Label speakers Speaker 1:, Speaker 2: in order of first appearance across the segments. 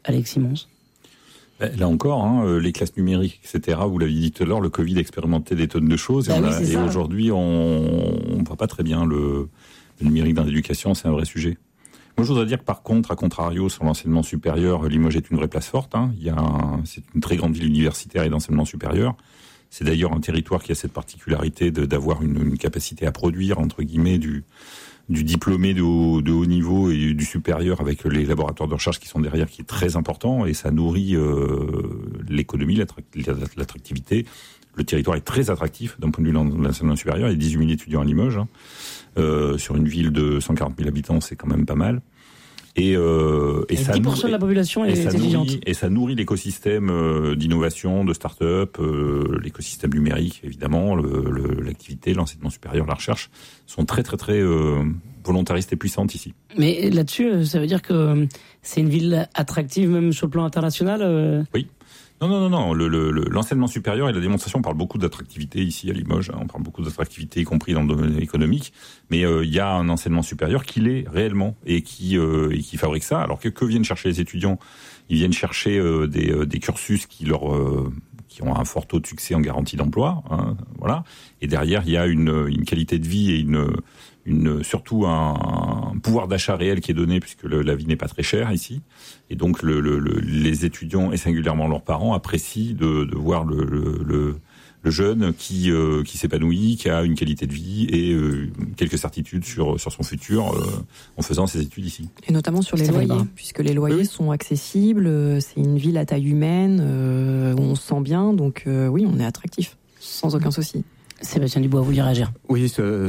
Speaker 1: Alexis Mons?
Speaker 2: Là encore, les classes numériques, etc., vous l'aviez dit tout à l'heure, le Covid a expérimenté des tonnes de choses. Et aujourd'hui, on ne voit pas très bien le numérique dans l'éducation, c'est un vrai sujet. Moi, je voudrais dire que par contre, à contrario, sur l'enseignement supérieur, Limoges est une vraie place forte. C'est une très grande ville universitaire et d'enseignement supérieur. C'est d'ailleurs un territoire qui a cette particularité d'avoir une capacité à produire, entre guillemets, du diplômé de haut niveau et du supérieur avec les laboratoires de recherche qui sont derrière, qui est très important, et ça nourrit l'économie, l'attractivité. Le territoire est très attractif d'un point de vue de l'enseignement supérieur. Il y a 18 000 étudiants à Limoges. Sur une ville de 140 000 habitants, c'est quand même pas mal. Et ça
Speaker 1: 10% de la population est étudiante.
Speaker 2: Et ça nourrit l'écosystème d'innovation, de start-up, l'écosystème numérique, évidemment, l'activité, l'enseignement supérieur, la recherche sont très, très, très volontaristes et puissantes ici.
Speaker 1: Mais là-dessus, ça veut dire que c'est une ville attractive, même sur le plan international
Speaker 2: Oui. Non. L'enseignement supérieur et la démonstration, on parle beaucoup d'attractivité ici à Limoges. On parle beaucoup d'attractivité, y compris dans le domaine économique. Mais il y a un enseignement supérieur qui l'est réellement et qui fabrique ça. Alors que viennent chercher les étudiants? Ils viennent chercher des cursus qui ont un fort taux de succès en garantie d'emploi. Voilà. Et derrière, il y a une qualité de vie et surtout un pouvoir d'achat réel qui est donné, puisque la vie n'est pas très chère ici. Et donc les étudiants et singulièrement leurs parents apprécient de voir le jeune qui s'épanouit, qui a une qualité de vie et quelques certitudes sur son futur en faisant ses études ici.
Speaker 3: Et notamment sur les loyers, puisque les loyers sont accessibles, c'est une ville à taille humaine, où on se sent bien, donc oui, on est attractif, sans aucun souci.
Speaker 1: Sébastien Dubois, vous voulez réagir?
Speaker 4: Oui,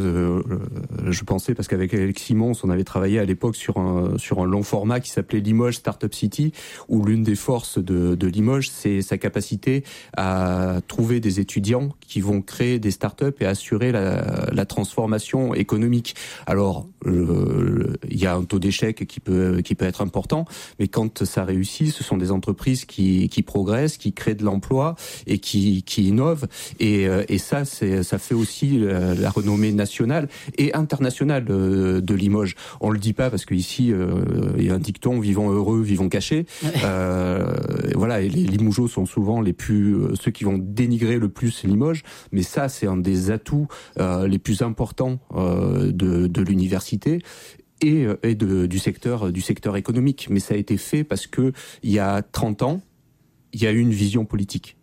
Speaker 4: je pensais, parce qu'avec Alexis Mons, on avait travaillé à l'époque sur un long format qui s'appelait Limoges Startup City, où l'une des forces de Limoges, c'est sa capacité à trouver des étudiants qui vont créer des startups et assurer la transformation économique. Alors, il y a un taux d'échec qui peut être important, mais quand ça réussit, ce sont des entreprises qui progressent, qui créent de l'emploi et qui innovent. Et ça fait aussi la renommée nationale et internationale de Limoges. On le dit pas parce qu'ici, il y a un dicton, vivons heureux, vivons cachés. Voilà, et les Limougeaux sont souvent ceux qui vont dénigrer le plus Limoges, mais ça, c'est un des atouts les plus importants de l'université et du secteur économique. Mais ça a été fait parce que il y a 30 ans, il y a eu une vision politique.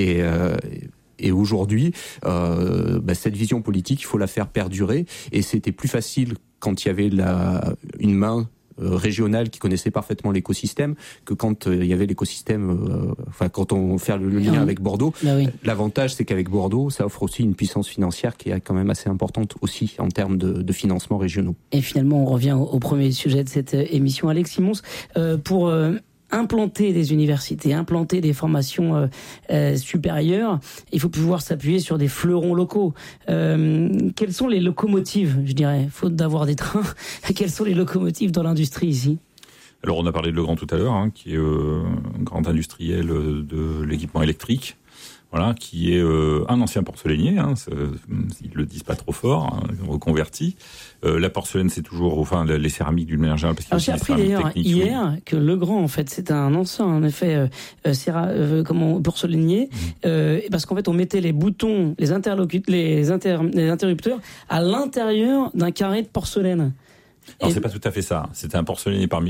Speaker 4: Et aujourd'hui, cette vision politique, il faut la faire perdurer. Et c'était plus facile quand il y avait une main régionale qui connaissait parfaitement l'écosystème que quand il y avait l'écosystème. Quand on fait le lien avec Bordeaux, l'avantage c'est qu'avec Bordeaux, ça offre aussi une puissance financière qui est quand même assez importante aussi en termes de financements régionaux.
Speaker 1: Et finalement, on revient au premier sujet de cette émission, Alexis Mons, pour implanter des universités, implanter des formations supérieures, il faut pouvoir s'appuyer sur des fleurons locaux. Quelles sont les locomotives, je dirais, faute d'avoir des trains, quelles sont les locomotives dans l'industrie ici?
Speaker 2: Alors on a parlé de Legrand tout à l'heure, qui est un grand industriel de l'équipement électrique. Voilà, qui est un ancien porcelainier, ils le disent pas trop fort, reconverti. La porcelaine, c'est toujours, les céramiques d'une manière générale. Parce
Speaker 1: j'ai appris d'ailleurs hier que Legrand, en fait, c'est un ancien, en effet, porcelainier, parce qu'en fait, on mettait les boutons, les interrupteurs à l'intérieur d'un carré de porcelaine.
Speaker 2: Alors c'est pas tout à fait ça. C'était un porcelainier parmi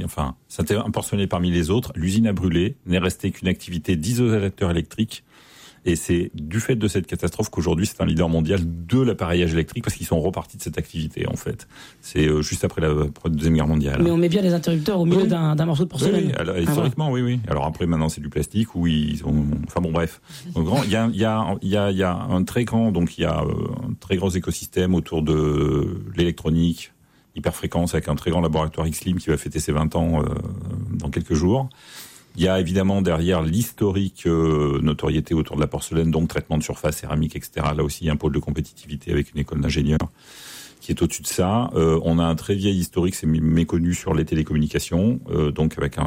Speaker 2: les autres. L'usine a brûlé, n'est resté qu'une activité d'isolateur électrique. Et c'est du fait de cette catastrophe qu'aujourd'hui c'est un leader mondial de l'appareillage électrique parce qu'ils sont repartis de cette activité en fait. C'est juste après la Deuxième Guerre mondiale.
Speaker 1: Mais on met bien les interrupteurs au milieu d'un morceau de porcelaine.
Speaker 2: Oui, alors, historiquement, oui. Alors après maintenant c'est du plastique où ils ont. Enfin bon bref. Il y a un très grand écosystème autour de l'électronique, hyperfréquence avec un très grand laboratoire Xlim qui va fêter ses 20 ans dans quelques jours. Il y a évidemment derrière l'historique notoriété autour de la porcelaine, donc traitement de surface, céramique, etc. Là aussi, il y a un pôle de compétitivité avec une école d'ingénieurs qui est au-dessus de ça. On a un très vieil historique, c'est méconnu sur les télécommunications. Donc avec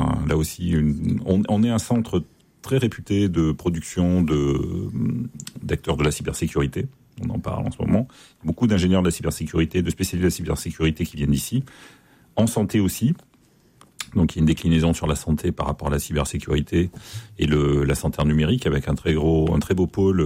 Speaker 2: on est un centre très réputé de production d'acteurs de la cybersécurité. On en parle en ce moment. Beaucoup d'ingénieurs de la cybersécurité, de spécialistes de la cybersécurité qui viennent d'ici. En santé aussi. Donc il y a une déclinaison sur la santé par rapport à la cybersécurité et la santé en numérique avec un très beau pôle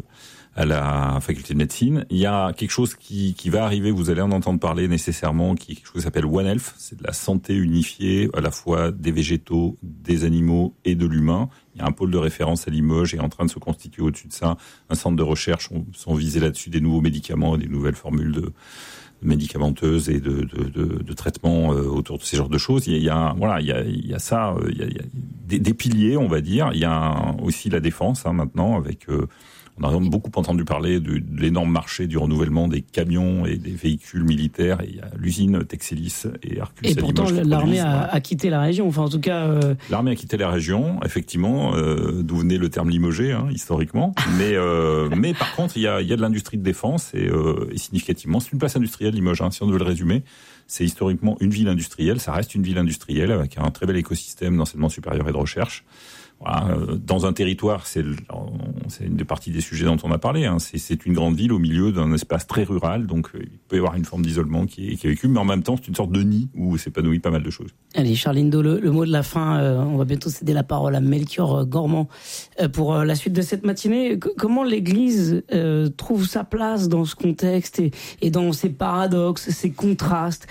Speaker 2: à la faculté de médecine. Il y a quelque chose qui va arriver, vous allez en entendre parler nécessairement, qui est quelque chose qui s'appelle One Health. C'est de la santé unifiée à la fois des végétaux, des animaux et de l'humain. Il y a un pôle de référence à Limoges et en train de se constituer au-dessus de ça un centre de recherche. Sont visés là-dessus des nouveaux médicaments, des nouvelles formules médicamenteuses et de traitements autour de ces genres de choses. Il y a ça, il y a des piliers, on va dire. Il y a aussi la défense maintenant avec on a beaucoup entendu parler de l'énorme marché du renouvellement des camions et des véhicules militaires. Et il y a l'usine Texelis et Hercules.
Speaker 1: Et pourtant, l'armée a quitté la région. Enfin, en tout cas,
Speaker 2: l'armée a quitté la région, effectivement, d'où venait le terme limogé, historiquement. Mais par contre, il y a de l'industrie de défense et significativement, c'est une place industrielle, Limoges. Si on devait le résumer, c'est historiquement une ville industrielle. Ça reste une ville industrielle avec un très bel écosystème d'enseignement supérieur et de recherche. Voilà, dans un territoire, c'est une des parties des sujets dont on a parlé. C'est une grande ville au milieu d'un espace très rural, donc il peut y avoir une forme d'isolement qui est vécue, mais en même temps, c'est une sorte de nid où s'épanouit pas mal de choses.
Speaker 1: Allez, Charline Do, le mot de la fin. On va bientôt céder la parole à Melchior Gormand pour la suite de cette matinée. Comment l'Église trouve sa place dans ce contexte et dans ces paradoxes, ces contrastes,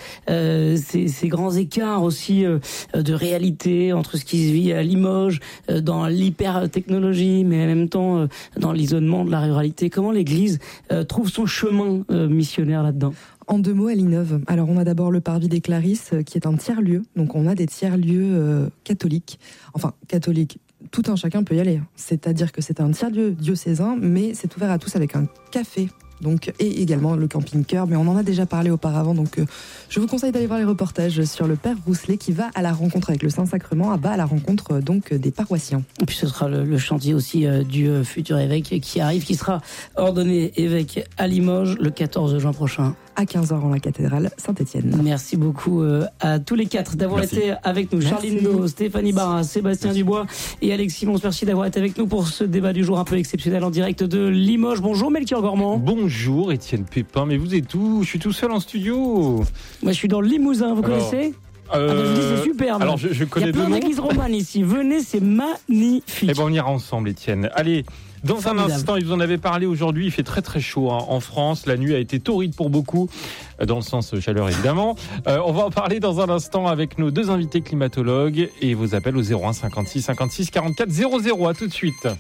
Speaker 1: ces grands écarts aussi de réalité entre ce qui se vit à Limoges, dans l'hyper-technologie, mais en même temps dans l'isolement de la ruralité. Comment l'Église trouve son chemin missionnaire là-dedans ?
Speaker 5: En 2 mots, elle innove. Alors, on a d'abord le Parvis des Clarisses, qui est un tiers-lieu. Donc, on a des tiers-lieux catholiques. Enfin, catholiques. Tout un chacun peut y aller. C'est-à-dire que c'est un tiers-lieu diocésain, mais c'est ouvert à tous avec un café. Donc, et également le camping-cœur, mais on en a déjà parlé auparavant, donc je vous conseille d'aller voir les reportages sur le Père Rousselet qui va à la rencontre avec le Saint-Sacrement, à la rencontre donc des paroissiens.
Speaker 1: Et puis ce sera le chantier aussi du futur évêque qui arrive, qui sera ordonné évêque à Limoges le 14 juin prochain.
Speaker 5: À 15h en la cathédrale Saint-Étienne.
Speaker 1: Merci beaucoup à tous les 4 d'avoir été avec nous. Charline Do, Stéphanie Barras, Sébastien Dubois et Alexis Mons. Merci d'avoir été avec nous pour ce débat du jour un peu exceptionnel en direct de Limoges. Bonjour Melchior Gormand.
Speaker 6: Bonjour Étienne Pépin, mais vous êtes où ? Je suis tout seul en studio.
Speaker 1: Moi je suis dans le Limousin, vous connaissez ? C'est superbe.
Speaker 6: Alors je connais
Speaker 1: il y a plein d'églises romanes ici. Venez, c'est magnifique.
Speaker 6: Eh ben on ira ensemble, Étienne. Allez, dans un instant, il vous en avait parlé aujourd'hui. Il fait très très chaud en France. La nuit a été torride pour beaucoup, dans le sens chaleur évidemment. On va en parler dans un instant avec nos 2 invités climatologues et vos appels au 01 56 56 44 00. À tout de suite.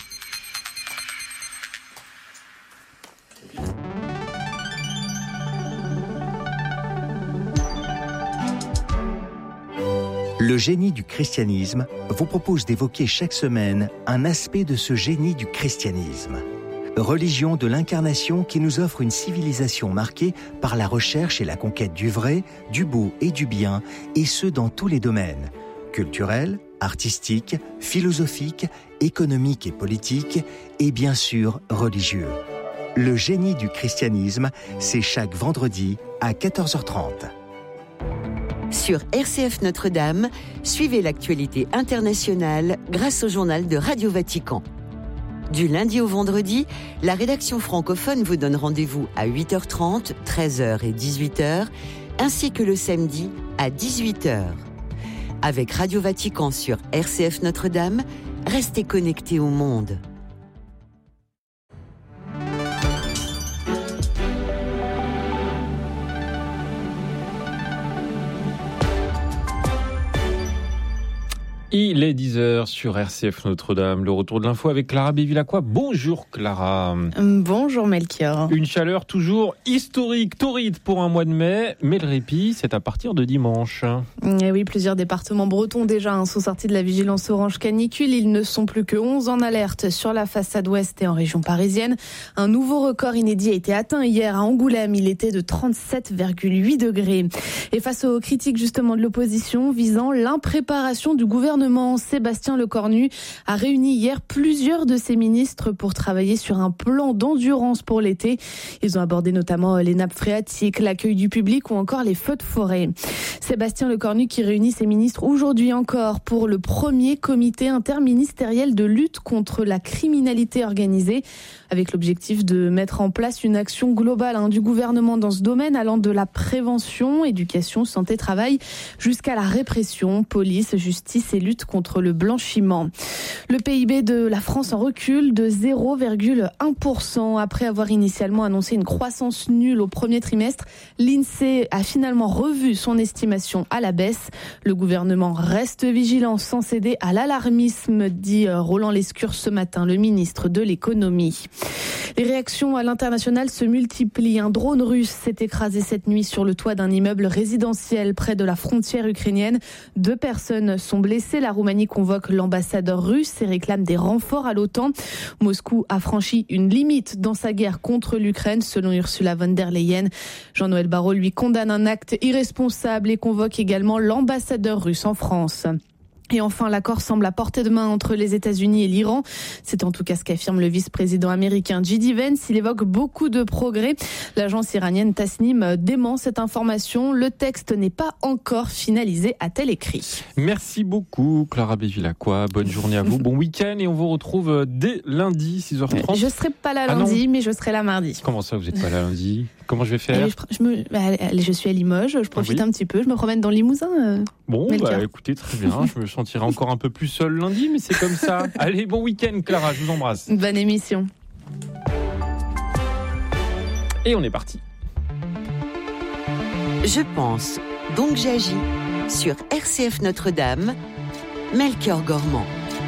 Speaker 7: Le génie du christianisme vous propose d'évoquer chaque semaine un aspect de ce génie du christianisme. Religion de l'incarnation qui nous offre une civilisation marquée par la recherche et la conquête du vrai, du beau et du bien, et ce dans tous les domaines, culturels, artistiques, philosophiques, économiques et politiques, et bien sûr religieux. Le génie du christianisme, c'est chaque vendredi à 14h30.
Speaker 8: Sur RCF Notre-Dame, suivez l'actualité internationale grâce au journal de Radio Vatican. Du lundi au vendredi, la rédaction francophone vous donne rendez-vous à 8h30, 13h et 18h, ainsi que le samedi à 18h. Avec Radio Vatican sur RCF Notre-Dame, restez connectés au monde.
Speaker 6: Il est 10h sur RCF Notre-Dame, le retour de l'info avec Clara Bévilacqua. Bonjour Clara.
Speaker 9: Bonjour Melchior.
Speaker 6: Une chaleur toujours historique, torride pour un mois de mai, mais le répit, c'est à partir de dimanche.
Speaker 9: Et oui, plusieurs départements bretons déjà sont sortis de la vigilance orange canicule. Ils ne sont plus que 11 en alerte sur la façade ouest et en région parisienne. Un nouveau record inédit a été atteint hier à Angoulême. Il était de 37,8 degrés. Et face aux critiques justement de l'opposition visant l'impréparation du gouvernement gouvernement, Sébastien Lecornu, a réuni hier plusieurs de ses ministres pour travailler sur un plan d'endurance pour l'été. Ils ont abordé notamment les nappes phréatiques, l'accueil du public ou encore les feux de forêt. Sébastien Lecornu qui réunit ses ministres aujourd'hui encore pour le premier comité interministériel de lutte contre la criminalité organisée, avec l'objectif de mettre en place une action globale du gouvernement dans ce domaine, allant de la prévention, éducation, santé, travail, jusqu'à la répression, police, justice et lutte contre le blanchiment. Le PIB de la France en recul de 0,1%. Après avoir initialement annoncé une croissance nulle au premier trimestre, l'INSEE a finalement revu son estimation à la baisse. Le gouvernement reste vigilant sans céder à l'alarmisme, dit Roland Lescure ce matin, le ministre de l'économie. Les réactions à l'international se multiplient. Un drone russe s'est écrasé cette nuit sur le toit d'un immeuble résidentiel près de la frontière ukrainienne. 2 personnes sont blessées. La Roumanie convoque l'ambassadeur russe et réclame des renforts à l'OTAN. Moscou a franchi une limite dans sa guerre contre l'Ukraine, selon Ursula von der Leyen. Jean-Noël Barrot lui condamne un acte irresponsable et convoque également l'ambassadeur russe en France. Et enfin, l'accord semble à portée de main entre les États-Unis et l'Iran. C'est en tout cas ce qu'affirme le vice-président américain J.D. Vance. Il évoque beaucoup de progrès. L'agence iranienne Tasnim dément cette information. Le texte n'est pas encore finalisé, a-t-elle écrit.
Speaker 6: Merci beaucoup, Clara Bévilacqua. Bonne journée à vous. Bon week-end et on vous retrouve dès lundi, 6h30.
Speaker 9: Je serai pas là lundi, mais je serai là mardi.
Speaker 6: Comment ça, vous n'êtes pas là lundi ? Comment je vais faire ?
Speaker 9: Je suis à Limoges, je profite un petit peu, je me promène dans le Limousin.
Speaker 6: Bon, écoutez, très bien. Je me sentirai encore un peu plus seul lundi, mais c'est comme ça. Allez, bon week-end, Clara, je vous embrasse.
Speaker 9: Bonne émission.
Speaker 6: Et on est parti.
Speaker 8: Je pense, donc j'agis sur RCF Notre-Dame, Melchior Gormand.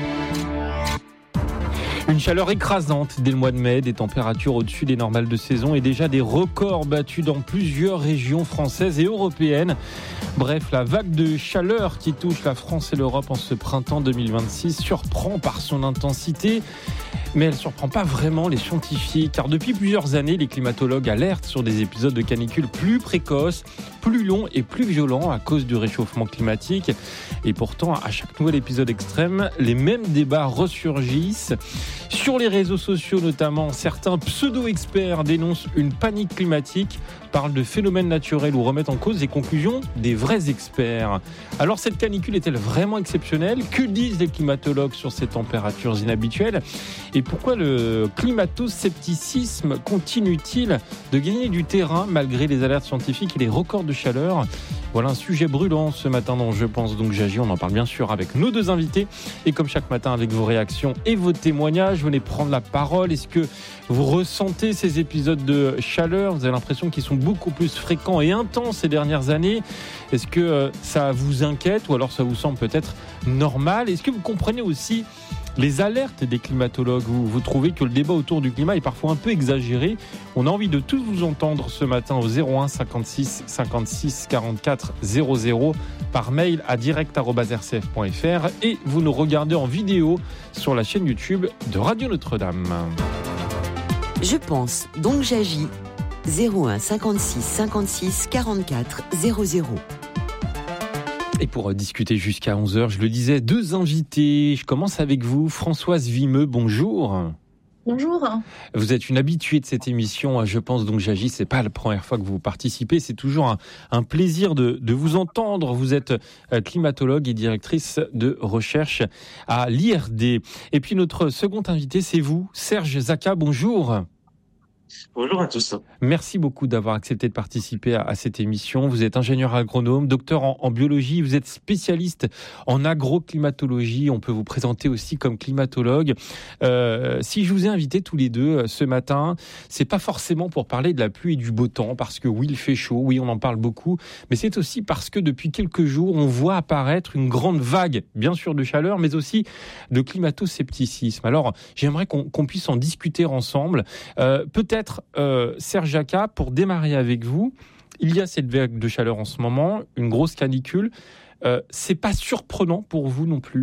Speaker 6: Une chaleur écrasante dès le mois de mai, des températures au-dessus des normales de saison et déjà des records battus dans plusieurs régions françaises et européennes. Bref, la vague de chaleur qui touche la France et l'Europe en ce printemps 2026 surprend par son intensité. Mais elle ne surprend pas vraiment les scientifiques, car depuis plusieurs années, les climatologues alertent sur des épisodes de canicule plus précoces, plus longs et plus violents à cause du réchauffement climatique. Et pourtant, à chaque nouvel épisode extrême, les mêmes débats ressurgissent. Sur les réseaux sociaux notamment, certains pseudo-experts dénoncent une panique climatique, parlent de phénomènes naturels ou remettent en cause les conclusions des vrais experts. Alors cette canicule est-elle vraiment exceptionnelle ? Que disent les climatologues sur ces températures inhabituelles ? Et pourquoi le climato-scepticisme continue-t-il de gagner du terrain malgré les alertes scientifiques et les records de chaleur ? Voilà un sujet brûlant ce matin dans Je pense donc j'agis. On en parle bien sûr avec nos 2 invités et comme chaque matin avec vos réactions et vos témoignages. Venez prendre la parole. Est-ce que vous ressentez ces épisodes de chaleur ? Vous avez l'impression qu'ils sont beaucoup plus fréquents et intenses ces dernières années. Est-ce que ça vous inquiète ou alors ça vous semble peut-être normal ? Est-ce que vous comprenez aussi les alertes des climatologues, vous trouvez que le débat autour du climat est parfois un peu exagéré? On a envie de tous vous entendre ce matin au 01 56 56 44 00 par mail à direct@rcf.fr et vous nous regardez en vidéo sur la chaîne YouTube de Radio Notre-Dame.
Speaker 8: Je pense, donc j'agis. 01 56 56 44 00.
Speaker 6: Et pour discuter jusqu'à 11h, je le disais, 2 invités. Je commence avec vous, Françoise Vimeux, bonjour.
Speaker 10: Bonjour.
Speaker 6: Vous êtes une habituée de cette émission, Je pense donc j'agis. C'est pas la première fois que vous participez. C'est toujours un plaisir de vous entendre. Vous êtes climatologue et directrice de recherche à l'IRD. Et puis notre second invité, c'est vous, Serge Zaka, bonjour.
Speaker 10: Bonjour à tous.
Speaker 6: Merci beaucoup d'avoir accepté de participer à cette émission. Vous êtes ingénieur agronome, docteur en biologie, vous êtes spécialiste en agroclimatologie. On peut vous présenter aussi comme climatologue. Si je vous ai invités tous les deux ce matin, c'est pas forcément pour parler de la pluie et du beau temps, parce que oui, il fait chaud, oui, on en parle beaucoup, mais c'est aussi parce que depuis quelques jours, on voit apparaître une grande vague, bien sûr de chaleur, mais aussi de climato-scepticisme. Alors, j'aimerais qu'on puisse en discuter ensemble. Peut-être Serge Zaka, pour démarrer avec vous, il y a cette vague de chaleur en ce moment, une grosse canicule. C'est pas surprenant pour vous non plus?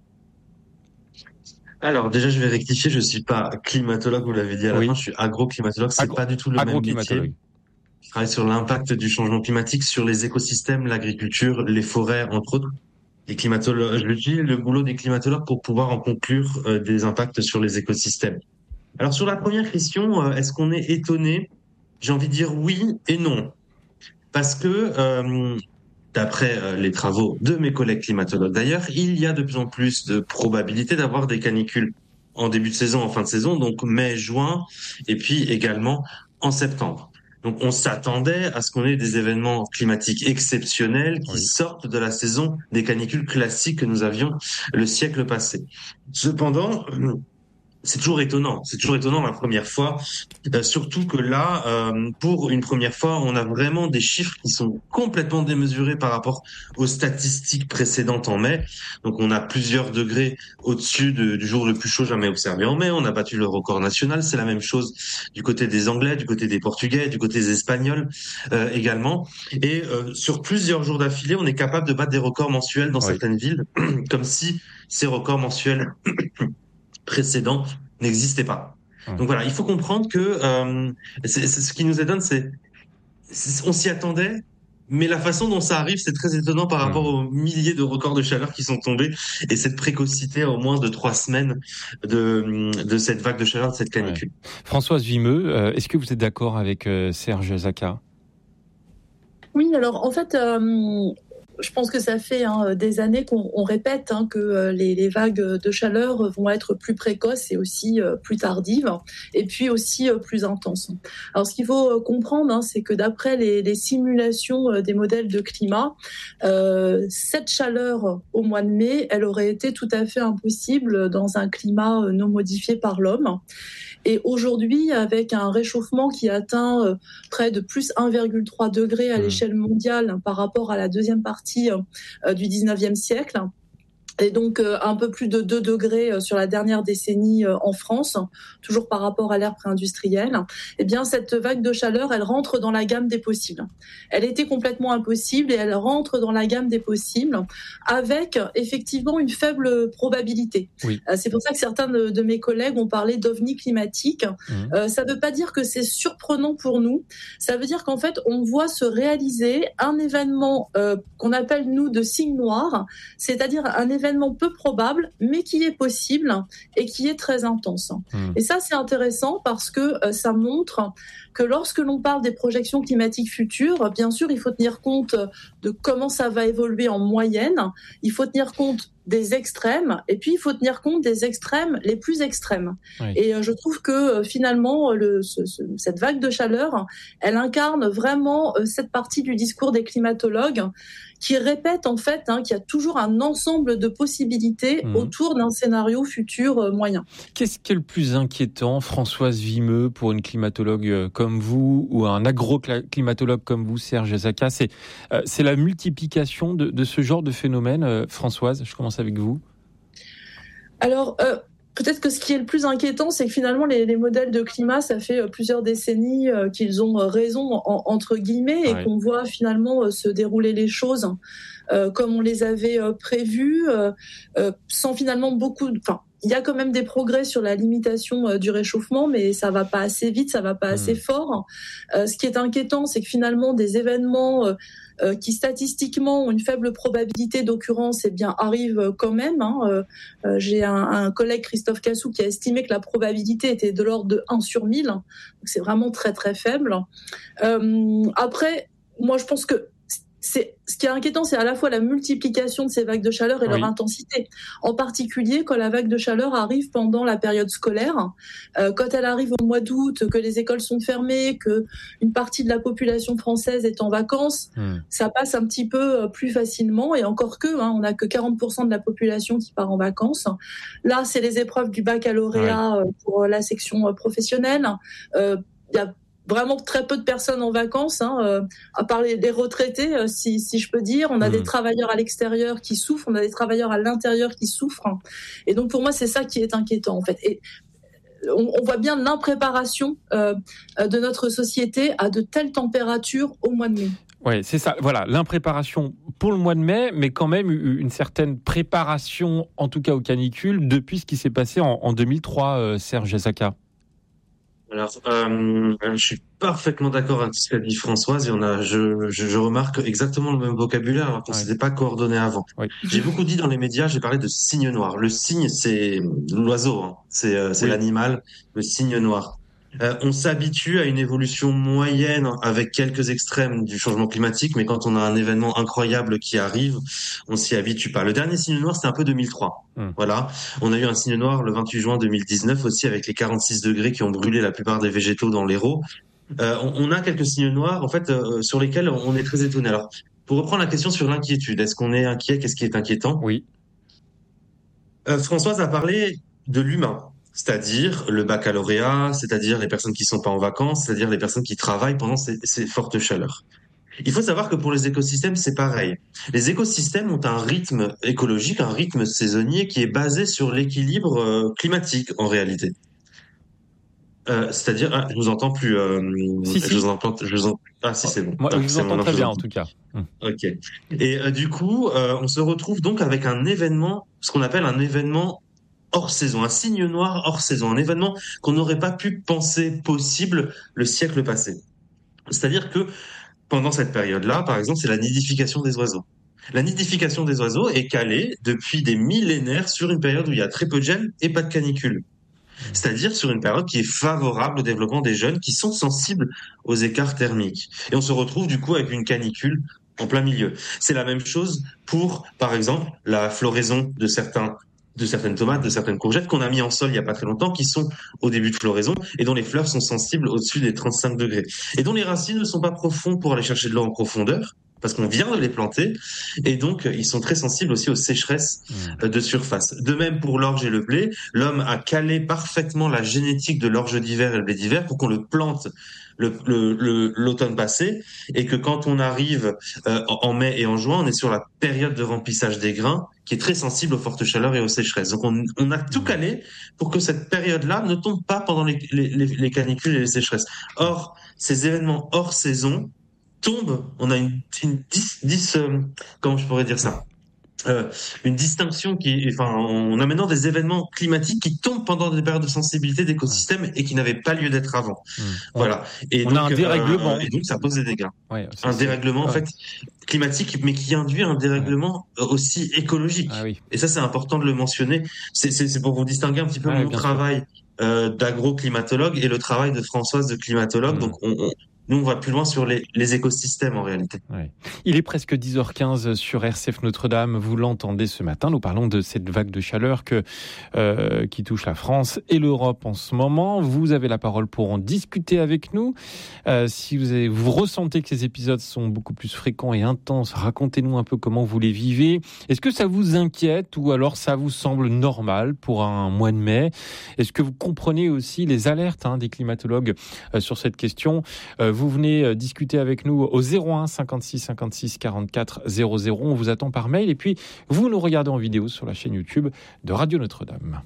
Speaker 10: Alors déjà, je vais rectifier, je suis pas climatologue, vous l'avez dit à la fin, je suis agroclimatologue, c'est pas du tout le même métier. Je travaille sur l'impact du changement climatique sur les écosystèmes, l'agriculture, les forêts, entre autres. le boulot des climatologues pour pouvoir en conclure des impacts sur les écosystèmes. Alors sur la première question, est-ce qu'on est étonné? J'ai envie de dire oui et non. Parce que d'après les travaux de mes collègues climatologues d'ailleurs, il y a de plus en plus de probabilités d'avoir des canicules en début de saison, en fin de saison, donc mai, juin, et puis également en septembre. Donc on s'attendait à ce qu'on ait des événements climatiques exceptionnels qui sortent de la saison des canicules classiques que nous avions le siècle passé. Cependant, c'est toujours étonnant la première fois, surtout que là, pour une première fois, on a vraiment des chiffres qui sont complètement démesurés par rapport aux statistiques précédentes en mai. Donc on a plusieurs degrés au-dessus du jour le plus chaud jamais observé en mai. On a battu le record national. C'est la même chose du côté des Anglais, du côté des Portugais, du côté des Espagnols également. Et sur plusieurs jours d'affilée, on est capable de battre des records mensuels dans certaines villes, comme si ces records mensuels précédents n'existaient pas. Donc voilà, il faut comprendre que c'est ce qui nous étonne, on s'y attendait, mais la façon dont ça arrive, c'est très étonnant par rapport aux milliers de records de chaleur qui sont tombés et cette précocité à au moins de 3 semaines de cette vague de chaleur, de cette canicule.
Speaker 6: Françoise Vimeux, est-ce que vous êtes d'accord avec Serge Zaka?
Speaker 11: Oui, alors en fait, je pense que ça fait des années qu'on répète que les vagues de chaleur vont être plus précoces et aussi plus tardives, et puis aussi plus intenses. Alors ce qu'il faut comprendre, c'est que d'après les simulations des modèles de climat, cette chaleur au mois de mai, elle aurait été tout à fait impossible dans un climat non modifié par l'homme. Et aujourd'hui, avec un réchauffement qui atteint près de plus 1,3 degré à l'échelle mondiale par rapport à la deuxième partie du 19e siècle, et donc un peu plus de 2 degrés sur la dernière décennie en France, toujours par rapport à l'ère pré-industrielle, eh bien cette vague de chaleur, elle rentre dans la gamme des possibles. Elle était complètement impossible et elle rentre dans la gamme des possibles avec effectivement une faible probabilité. Oui. C'est pour ça que certains de mes collègues ont parlé d'ovni climatique. Ça ne veut pas dire que c'est surprenant pour nous. Ça veut dire qu'en fait, on voit se réaliser un événement qu'on appelle nous de signe noir, c'est-à-dire un événement peu probable, mais qui est possible et qui est très intense. Et ça, c'est intéressant parce que ça montre que lorsque l'on parle des projections climatiques futures, bien sûr, il faut tenir compte de comment ça va évoluer en moyenne, il faut tenir compte des extrêmes, et puis il faut tenir compte des extrêmes les plus extrêmes. Oui. Et je trouve que finalement, cette vague de chaleur, elle incarne vraiment cette partie du discours des climatologues qui répète en fait qu'il y a toujours un ensemble de possibilités autour d'un scénario futur moyen.
Speaker 6: Qu'est-ce qui est le plus inquiétant, Françoise Vimeux, pour une climatologue comme vous ou un agroclimatologue comme vous, Serge Zaka? C'est la multiplication de ce genre de phénomène. Françoise, je commence avec vous.
Speaker 11: Alors, peut-être que ce qui est le plus inquiétant, c'est que finalement, les modèles de climat, ça fait plusieurs décennies qu'ils ont raison, entre guillemets, et qu'on voit finalement se dérouler les choses comme on les avait prévues, sans finalement beaucoup... Il y a quand même des progrès sur la limitation du réchauffement, mais ça va pas assez vite, ça va pas assez fort. Ce qui est inquiétant, c'est que finalement, des événements qui statistiquement ont une faible probabilité d'occurrence, eh bien arrivent quand même. J'ai un collègue, Christophe Cassou, qui a estimé que la probabilité était de l'ordre de 1 sur 1000. Donc c'est vraiment très très faible. Après, moi je pense que ce qui est inquiétant, c'est à la fois la multiplication de ces vagues de chaleur et leur intensité. En particulier, quand la vague de chaleur arrive pendant la période scolaire, quand elle arrive au mois d'août, que les écoles sont fermées, que une partie de la population française est en vacances, ça passe un petit peu plus facilement. Et encore que, on n'a que 40% de la population qui part en vacances. Là, c'est les épreuves du baccalauréat pour la section professionnelle. Il y a vraiment très peu de personnes en vacances, à part les retraités, si je peux dire. On a des travailleurs à l'extérieur qui souffrent, on a des travailleurs à l'intérieur qui souffrent. Et donc pour moi, c'est ça qui est inquiétant en fait. Et on voit bien l'impréparation de notre société à de telles températures au mois de mai.
Speaker 6: Oui, c'est ça. Voilà, l'impréparation pour le mois de mai, mais quand même une certaine préparation, en tout cas aux canicules, depuis ce qui s'est passé en 2003, Serge Zaka.
Speaker 10: Alors, je suis parfaitement d'accord avec ce qu'a dit Françoise. Je remarque exactement le même vocabulaire alors qu'on s'était pas coordonné avant. Oui. J'ai beaucoup dit dans les médias, j'ai parlé de cygne noir. Le cygne, c'est l'oiseau, hein. C'est l'animal, le cygne noir. On s'habitue à une évolution moyenne avec quelques extrêmes du changement climatique, mais quand on a un événement incroyable qui arrive, on s'y habitue pas. Le dernier signe noir, c'était un peu 2003. Voilà. On a eu un signe noir le 28 juin 2019 aussi avec les 46 degrés qui ont brûlé la plupart des végétaux dans l'Hérault. On a quelques signes noirs, en fait, sur lesquels on est très étonné. Alors, pour reprendre la question sur l'inquiétude, est-ce qu'on est inquiet? Qu'est-ce qui est inquiétant?
Speaker 6: Oui.
Speaker 10: Françoise a parlé de l'humain. C'est-à-dire le baccalauréat, c'est-à-dire les personnes qui sont pas en vacances, c'est-à-dire les personnes qui travaillent pendant ces fortes chaleurs. Il faut savoir que pour les écosystèmes, c'est pareil. Les écosystèmes ont un rythme écologique, un rythme saisonnier qui est basé sur l'équilibre climatique en réalité. C'est-à-dire, je vous entends plus.
Speaker 6: Si.
Speaker 10: Si, c'est bon.
Speaker 6: Moi, je vous entends très bien en tout cas.
Speaker 10: Ok. Et du coup, on se retrouve donc avec un événement, ce qu'on appelle un événement hors saison, un signe noir hors saison, un événement qu'on n'aurait pas pu penser possible le siècle passé. C'est-à-dire que pendant cette période-là, par exemple, c'est la nidification des oiseaux. La nidification des oiseaux est calée depuis des millénaires sur une période où il y a très peu de gel et pas de canicule. C'est-à-dire sur une période qui est favorable au développement des jeunes qui sont sensibles aux écarts thermiques. Et on se retrouve du coup avec une canicule en plein milieu. C'est la même chose pour, par exemple, la floraison de certaines tomates, de certaines courgettes qu'on a mis en sol il y a pas très longtemps, qui sont au début de floraison et dont les fleurs sont sensibles au-dessus des 35 degrés. Et dont les racines ne sont pas profondes pour aller chercher de l'eau en profondeur, parce qu'on vient de les planter, et donc ils sont très sensibles aussi aux sécheresses de surface. De même pour l'orge et le blé, l'homme a calé parfaitement la génétique de l'orge d'hiver et le blé d'hiver pour qu'on le plante l'automne passé, et que quand on arrive en mai et en juin, on est sur la période de remplissage des grains qui est très sensible aux fortes chaleurs et aux sécheresses. Donc on a tout calé pour que cette période-là ne tombe pas pendant les canicules et les sécheresses. Or, ces événements hors saison tombent, on a comment je pourrais dire ça, une distinction on a maintenant des événements climatiques qui tombent pendant des périodes de sensibilité d'écosystèmes et qui n'avaient pas lieu d'être avant. Voilà. Et
Speaker 6: on a un dérèglement.
Speaker 10: Et donc ça pose des dégâts.
Speaker 6: Un
Speaker 10: dérèglement, en fait, climatique, mais qui induit un dérèglement aussi écologique. Et ça, c'est important de le mentionner. C'est pour vous distinguer un petit peu mon travail d'agro-climatologue et le travail de Françoise de climatologue. Donc nous, on va plus loin sur les écosystèmes en réalité.
Speaker 6: Il est presque 10h15 sur RCF Notre-Dame. Vous l'entendez ce matin. Nous parlons de cette vague de chaleur qui touche la France et l'Europe en ce moment. Vous avez la parole pour en discuter avec nous. Si vous ressentez que ces épisodes sont beaucoup plus fréquents et intenses, racontez-nous un peu comment vous les vivez. Est-ce que ça vous inquiète ou alors ça vous semble normal pour un mois de mai? Est-ce que vous comprenez aussi les alertes des climatologues sur cette question? Vous venez discuter avec nous au 01 56 56 44 00. On vous attend par mail et puis vous nous regardez en vidéo sur la chaîne YouTube de Radio Notre-Dame.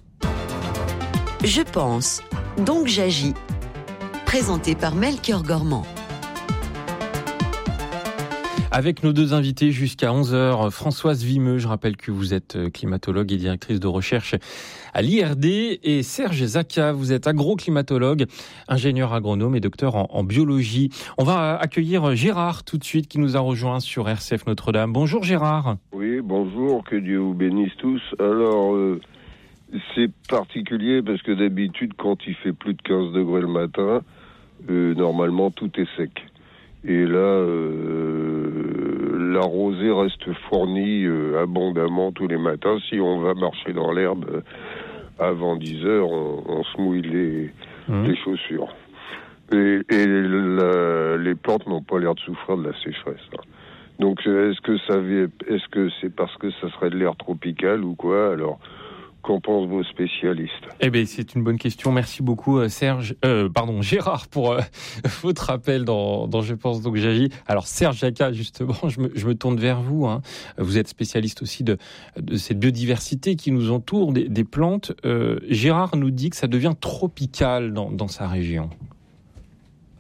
Speaker 8: Je pense, donc j'agis. Présenté par Melchior Gormand.
Speaker 6: Avec nos deux invités jusqu'à 11h, Françoise Vimeux, je rappelle que vous êtes climatologue et directrice de recherche à l'IRD, et Serge Zaka, vous êtes agroclimatologue, ingénieur agronome et docteur en biologie. On va accueillir Gérard tout de suite qui nous a rejoint sur RCF Notre-Dame. Bonjour Gérard.
Speaker 12: Oui, bonjour, que Dieu vous bénisse tous. Alors, c'est particulier parce que d'habitude, quand il fait plus de 15 degrés le matin, normalement tout est sec. Et là, la rosée reste fournie abondamment tous les matins. Si on va marcher dans l'herbe avant 10 heures, on se mouille les chaussures. Et les plantes n'ont pas l'air de souffrir de la sécheresse. Donc, est-ce que c'est parce que ça serait de l'air tropical ou quoi? Alors, qu'en pensent vos spécialistes?
Speaker 6: Eh bien, c'est une bonne question. Merci beaucoup, Gérard, pour votre appel dans Je pense donc j'agis. Alors, Serge Jacquat, justement, je me tourne vers vous. Vous êtes spécialiste aussi de cette biodiversité qui nous entoure, des plantes. Gérard nous dit que ça devient tropical dans sa région.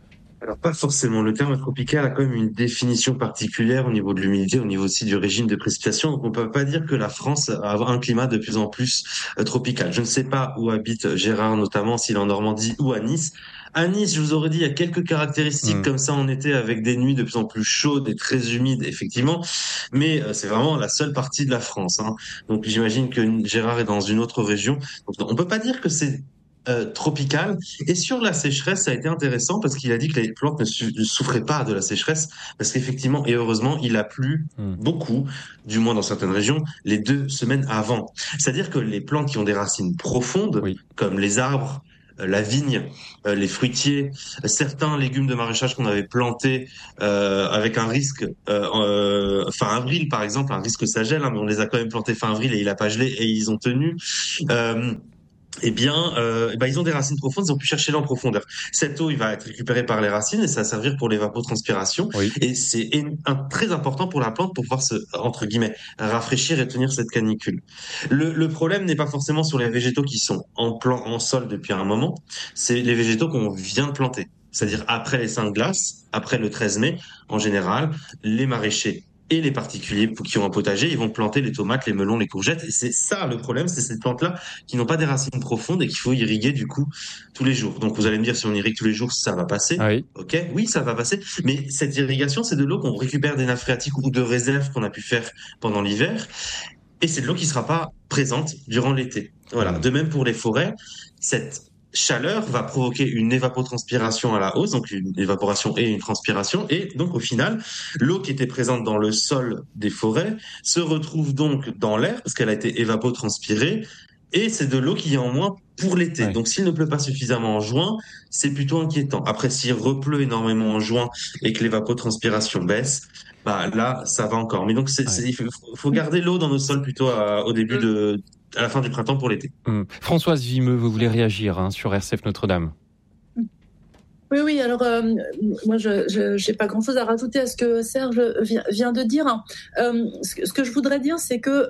Speaker 10: Alors pas forcément. Le terme tropical a quand même une définition particulière au niveau de l'humidité, au niveau aussi du régime de précipitation. Donc on peut pas dire que la France a un climat de plus en plus tropical. Je ne sais pas où habite Gérard notamment, s'il est en Normandie ou à Nice. À Nice, je vous aurais dit, il y a quelques caractéristiques comme ça en été, avec des nuits de plus en plus chaudes et très humides, effectivement. Mais c'est vraiment la seule partie de la France, hein. Donc j'imagine que Gérard est dans une autre région. Donc on peut pas dire que c'est tropical. Et sur la sécheresse, ça a été intéressant parce qu'il a dit que les plantes ne souffraient pas de la sécheresse parce qu'effectivement et heureusement, il a plu beaucoup, du moins dans certaines régions, les 2 semaines avant. C'est-à-dire que les plantes qui ont des racines profondes, comme les arbres, la vigne, les fruitiers, certains légumes de maraîchage qu'on avait plantés avec un risque fin avril par exemple, un risque ça gèle, hein, mais on les a quand même plantés fin avril et il a pas gelé et ils ont tenu. Ils ont des racines profondes, ils ont pu chercher l'eau en profondeur. Cette eau, il va être récupérée par les racines et ça va servir pour l'évapotranspiration. Et c'est très important pour la plante pour pouvoir entre guillemets, rafraîchir et tenir cette canicule. Le problème n'est pas forcément sur les végétaux qui sont en sol depuis un moment, c'est les végétaux qu'on vient de planter. C'est-à-dire après les seins de glace, après le 13 mai, en général, les maraîchers et les particuliers qui ont un potager, ils vont planter les tomates, les melons, les courgettes. Et c'est ça le problème, c'est ces plantes-là qui n'ont pas des racines profondes et qu'il faut irriguer du coup tous les jours. Donc vous allez me dire, si on irrigue tous les jours, ça va passer. Ok, oui, ça va passer. Mais cette irrigation, c'est de l'eau qu'on récupère des nappes phréatiques ou de réserves qu'on a pu faire pendant l'hiver. Et c'est de l'eau qui sera pas présente durant l'été. Voilà. De même pour les forêts, cette chaleur va provoquer une évapotranspiration à la hausse, donc une évaporation et une transpiration, et donc au final, l'eau qui était présente dans le sol des forêts se retrouve donc dans l'air parce qu'elle a été évapotranspirée, et c'est de l'eau qui est en moins pour l'été. Donc s'il ne pleut pas suffisamment en juin, c'est plutôt inquiétant. Après, s'il repleut énormément en juin et que l'évapotranspiration baisse, bah là, ça va encore. Mais donc il faut garder l'eau dans nos sols plutôt au début à la fin du printemps pour l'été.
Speaker 6: Françoise Vimeux, vous voulez réagir sur RCF Notre-Dame?
Speaker 11: Oui, alors moi je n'ai pas grand-chose à rajouter à ce que Serge vient de dire. Ce que je voudrais dire, c'est que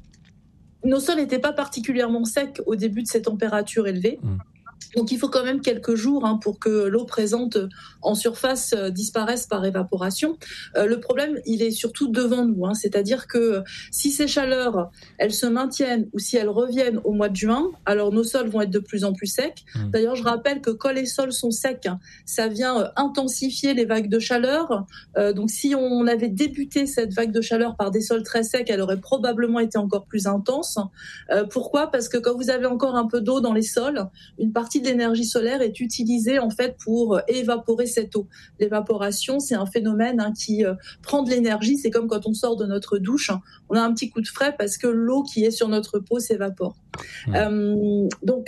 Speaker 11: nos sols n'étaient pas particulièrement secs au début de ces températures élevées. Donc il faut quand même quelques jours pour que l'eau présente en surface disparaisse par évaporation. Le problème, il est surtout devant nous, c'est-à-dire que si ces chaleurs, elles se maintiennent ou si elles reviennent au mois de juin, alors nos sols vont être de plus en plus secs. D'ailleurs, je rappelle que quand les sols sont secs, ça vient intensifier les vagues de chaleur. Donc si on avait débuté cette vague de chaleur par des sols très secs, elle aurait probablement été encore plus intense. Pourquoi ? Parce que quand vous avez encore un peu d'eau dans les sols, une partie de l'énergie solaire est utilisée en fait pour évaporer cette eau. L'évaporation, c'est un phénomène qui prend de l'énergie. C'est comme quand on sort de notre douche, on a un petit coup de frais parce que l'eau qui est sur notre peau s'évapore. Donc,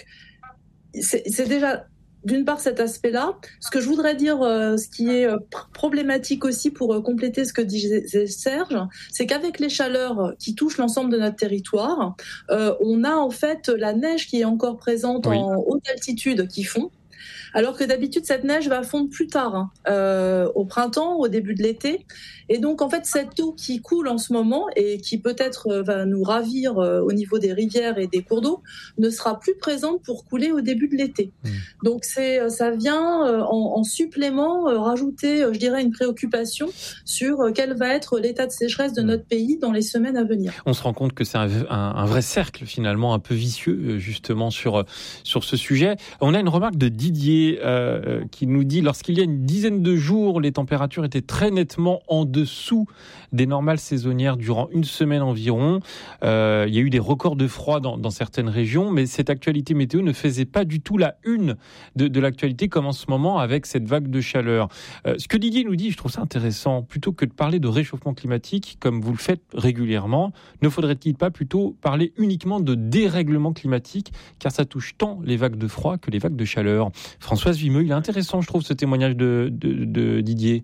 Speaker 11: c'est déjà d'une part cet aspect-là. Ce que je voudrais dire, ce qui est problématique aussi pour compléter ce que disait Serge, c'est qu'avec les chaleurs qui touchent l'ensemble de notre territoire, on a en fait la neige qui est encore présente en haute altitude qui fond. Alors que d'habitude, cette neige va fondre plus tard, au printemps, au début de l'été. Et donc, en fait, cette eau qui coule en ce moment et qui peut-être va nous ravir au niveau des rivières et des cours d'eau ne sera plus présente pour couler au début de l'été. Donc, ça vient en supplément rajouter, je dirais, une préoccupation sur quel va être l'état de sécheresse de notre pays dans les semaines à venir.
Speaker 6: On se rend compte que c'est un vrai cercle, finalement, un peu vicieux, justement, sur ce sujet. On a une remarque de Didier qui nous dit: lorsqu'il y a une dizaine de jours, les températures étaient très nettement en dessous des normales saisonnières durant une semaine environ. Il y a eu des records de froid dans certaines régions, mais cette actualité météo ne faisait pas du tout la une de l'actualité comme en ce moment avec cette vague de chaleur. Ce que Didier nous dit, je trouve ça intéressant. Plutôt que de parler de réchauffement climatique, comme vous le faites régulièrement, ne faudrait-il pas plutôt parler uniquement de dérèglement climatique, car ça touche tant les vagues de froid que les vagues de chaleur. Françoise Vimeux, il est intéressant, je trouve, ce témoignage de Didier.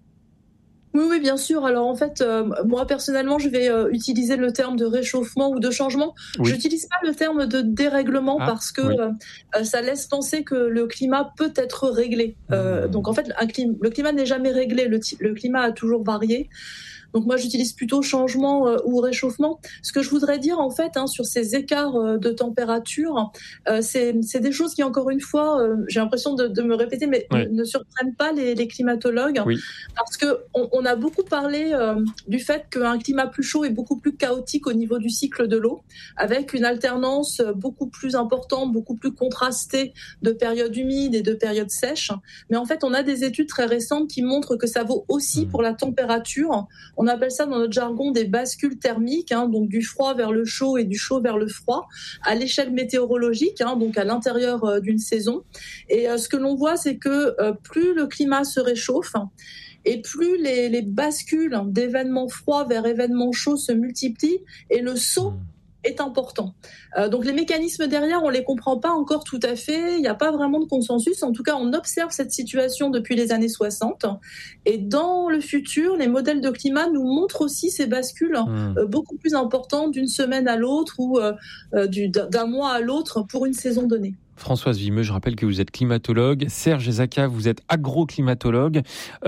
Speaker 11: Oui, bien sûr. Alors en fait, moi personnellement, je vais utiliser le terme de réchauffement ou de changement. Je n'utilise pas le terme de dérèglement parce que ça laisse penser que le climat peut être réglé. Donc en fait, le climat n'est jamais réglé. Le climat a toujours varié. Donc moi, j'utilise plutôt changement ou réchauffement. Ce que je voudrais dire, en fait, sur ces écarts de température, c'est des choses qui, encore une fois, j'ai l'impression de me répéter, mais ne surprennent pas les climatologues. Oui. Parce qu'on a beaucoup parlé du fait qu'un climat plus chaud est beaucoup plus chaotique au niveau du cycle de l'eau, avec une alternance beaucoup plus importante, beaucoup plus contrastée de périodes humides et de périodes sèches. Mais en fait, on a des études très récentes qui montrent que ça vaut aussi pour la température. On appelle ça dans notre jargon des bascules thermiques, donc du froid vers le chaud et du chaud vers le froid, à l'échelle météorologique, donc à l'intérieur d'une saison. Et ce que l'on voit, c'est que plus le climat se réchauffe, et plus les bascules d'événements froids vers événements chauds se multiplient, et le saut est important. Donc les mécanismes derrière, on les comprend pas encore tout à fait, il n'y a pas vraiment de consensus. En tout cas, on observe cette situation depuis les années 60. Et dans le futur, les modèles de climat nous montrent aussi ces bascules beaucoup plus importantes d'une semaine à l'autre ou d'un mois à l'autre pour une saison donnée.
Speaker 6: Françoise Vimeux, je rappelle que vous êtes climatologue. Serge Zaka, vous êtes agroclimatologue.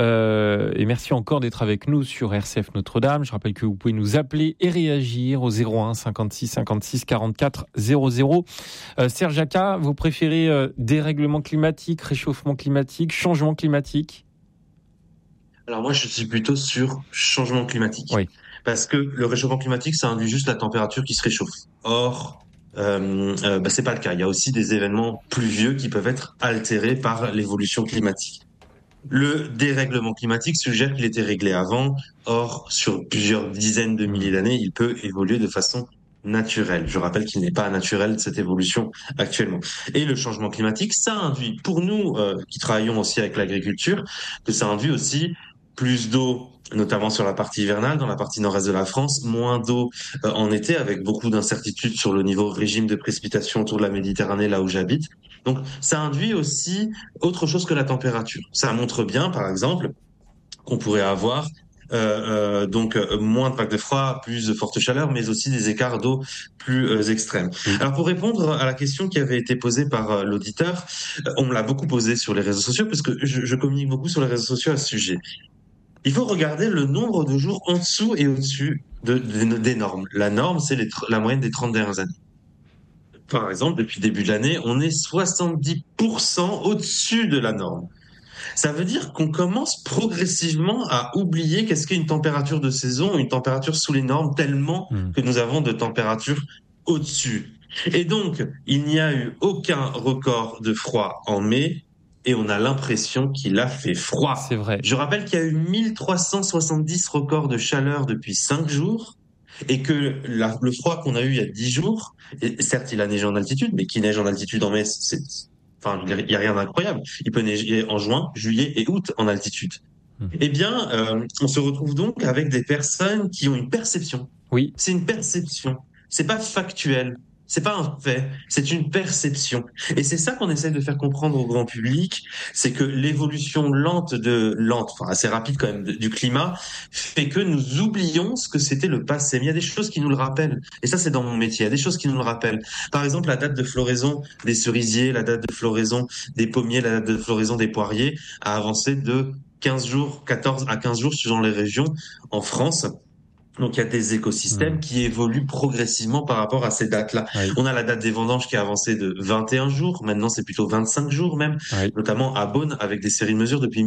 Speaker 6: Et merci encore d'être avec nous sur RCF Notre-Dame. Je rappelle que vous pouvez nous appeler et réagir au 01 56 56 44 00. Serge Zaka, vous préférez dérèglement climatique, réchauffement climatique, changement climatique ?
Speaker 10: Alors moi, je suis plutôt sur changement climatique. Oui. Parce que le réchauffement climatique, ça induit juste la température qui se réchauffe. Or, c'est pas le cas. Il y a aussi des événements pluvieux qui peuvent être altérés par l'évolution climatique. Le dérèglement climatique suggère qu'il était réglé avant. Or, sur plusieurs dizaines de milliers d'années, il peut évoluer de façon naturelle. Je rappelle qu'il n'est pas naturel cette évolution actuellement. Et le changement climatique, ça induit, pour nous qui travaillons aussi avec l'agriculture, que ça induit aussi plus d'eau, notamment sur la partie hivernale, dans la partie nord-est de la France, moins d'eau en été, avec beaucoup d'incertitudes sur le niveau régime de précipitation autour de la Méditerranée, là où j'habite. Donc, ça induit aussi autre chose que la température. Ça montre bien, par exemple, qu'on pourrait avoir moins de vagues de froid, plus de forte chaleur, mais aussi des écarts d'eau plus extrêmes. Alors pour répondre à la question qui avait été posée par l'auditeur, on me l'a beaucoup posée sur les réseaux sociaux, parce que je communique beaucoup sur les réseaux sociaux à ce sujet. Il faut regarder le nombre de jours en dessous et au-dessus des normes. La norme, c'est la moyenne des 30 dernières années. Par exemple, depuis le début de l'année, on est 70% au-dessus de la norme. Ça veut dire qu'on commence progressivement à oublier qu'est-ce qu'est une température de saison, une température sous les normes, tellement que nous avons de températures au-dessus. Et donc, il n'y a eu aucun record de froid en mai, et on a l'impression qu'il a fait froid.
Speaker 6: C'est vrai.
Speaker 10: Je rappelle qu'il y a eu 1370 records de chaleur depuis 5 jours, et que le froid qu'on a eu il y a 10 jours, et certes il a neigé en altitude, mais qui neige en altitude en mai, il n'y a rien d'incroyable. Il peut neiger en juin, juillet et août en altitude. Eh bien, on se retrouve donc avec des personnes qui ont une perception.
Speaker 6: Oui.
Speaker 10: C'est une perception. C'est pas factuel. C'est pas un fait. C'est une perception. Et c'est ça qu'on essaie de faire comprendre au grand public. C'est que l'évolution assez rapide quand même du climat fait que nous oublions ce que c'était le passé. Mais il y a des choses qui nous le rappellent. Et ça, c'est dans mon métier. Il y a des choses qui nous le rappellent. Par exemple, la date de floraison des cerisiers, la date de floraison des pommiers, la date de floraison des poiriers a avancé de 14 à 15 jours suivant les régions en France. Donc il y a des écosystèmes qui évoluent progressivement par rapport à ces dates-là. Oui. On a la date des vendanges qui a avancé de 21 jours, maintenant c'est plutôt 25 jours même, notamment à Beaune avec des séries de mesures depuis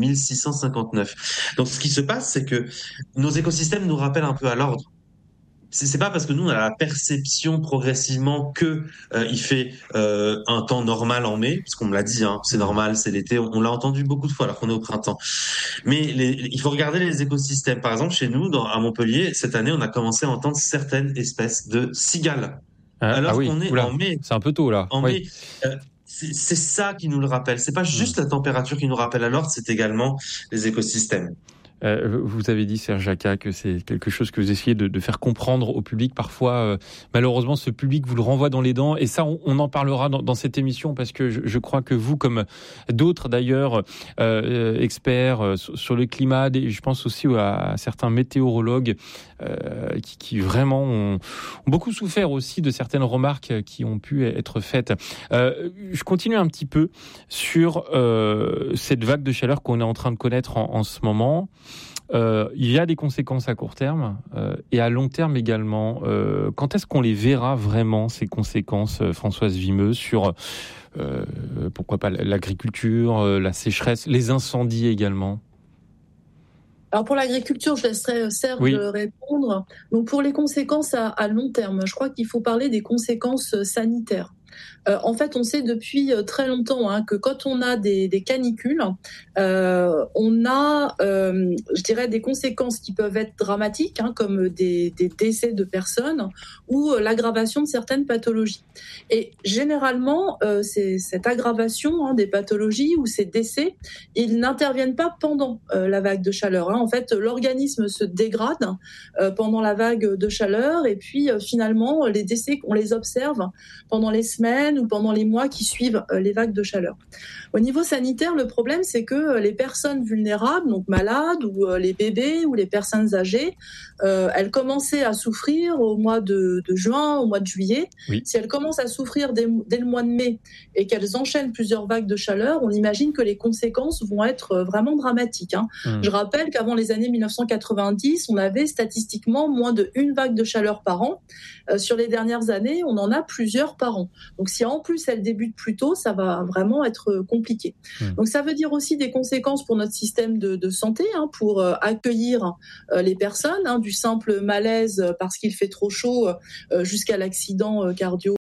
Speaker 10: 1659. Donc ce qui se passe, c'est que nos écosystèmes nous rappellent un peu à l'ordre. C'est pas parce que nous on a la perception progressivement que il fait un temps normal en mai, parce qu'on me l'a dit, c'est normal, c'est l'été, on l'a entendu beaucoup de fois alors qu'on est au printemps. Mais il faut regarder les écosystèmes. Par exemple, chez nous, à Montpellier, cette année, on a commencé à entendre certaines espèces de cigales. Alors qu'on est en mai.
Speaker 6: C'est un peu tôt là.
Speaker 10: En mai. C'est ça qui nous le rappelle. C'est pas juste la température qui nous rappelle à l'ordre, c'est également les écosystèmes.
Speaker 6: Vous avez dit, Serge Zaka, que c'est quelque chose que vous essayez de faire comprendre au public. Parfois, malheureusement, ce public vous le renvoie dans les dents. Et ça, on en parlera dans cette émission, parce que je crois que vous, comme d'autres d'ailleurs, experts sur le climat, je pense aussi à certains météorologues qui vraiment ont beaucoup souffert aussi de certaines remarques qui ont pu être faites. Je continue un petit peu sur cette vague de chaleur qu'on est en train de connaître en ce moment. Il y a des conséquences à court terme et à long terme également. Quand est-ce qu'on les verra vraiment, ces conséquences, Françoise Vimeux, sur pourquoi pas l'agriculture, la sécheresse, les incendies également?
Speaker 11: Alors pour l'agriculture, je laisserai Serge répondre. Donc pour les conséquences à long terme, je crois qu'il faut parler des conséquences sanitaires. En fait, on sait depuis très longtemps que quand on a des canicules, on a, je dirais, des conséquences qui peuvent être dramatiques, comme des décès de personnes ou l'aggravation de certaines pathologies. Et généralement, cette aggravation des pathologies ou ces décès, ils n'interviennent pas pendant la vague de chaleur. En fait, l'organisme se dégrade pendant la vague de chaleur et puis finalement, les décès, on les observe pendant les semaines ou pendant les mois qui suivent les vagues de chaleur. Au niveau sanitaire, le problème, c'est que les personnes vulnérables, donc malades, ou les bébés, ou les personnes âgées, elles commençaient à souffrir au mois de juin, au mois de juillet. Oui. Si elles commencent à souffrir dès le mois de mai et qu'elles enchaînent plusieurs vagues de chaleur, on imagine que les conséquences vont être vraiment dramatiques. Je rappelle qu'avant les années 1990, on avait statistiquement moins d'1 vague de chaleur par an. Sur les dernières années, on en a plusieurs par an. Donc si en plus elle débute plus tôt, ça va vraiment être compliqué. Donc ça veut dire aussi des conséquences pour notre système de santé, pour accueillir les personnes, du simple malaise parce qu'il fait trop chaud jusqu'à l'accident cardio